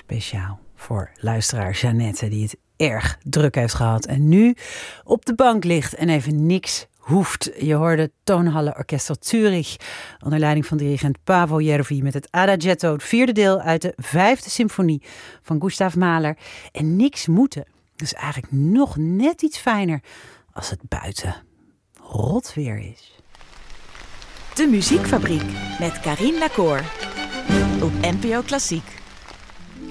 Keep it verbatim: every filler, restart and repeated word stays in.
Speciaal voor luisteraar Jeannette, die het erg druk heeft gehad en nu op de bank ligt en even niks hoeft. Je hoorde Tonhalle Orchester Zürich onder leiding van dirigent Paavo Järvi met het Adagietto, het vierde deel uit de vijfde symfonie van Gustav Mahler. En niks moeten. Dus eigenlijk nog net iets fijner als het buiten rot weer is. De Muziekfabriek met Carien Lacour op N P O Klassiek.